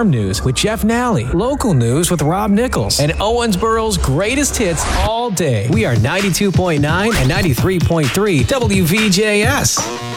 Farm News with Jeff Nally, local news with Rob Nichols, and Owensboro's greatest hits all day. We are 92.9 and 93.3 WVJS.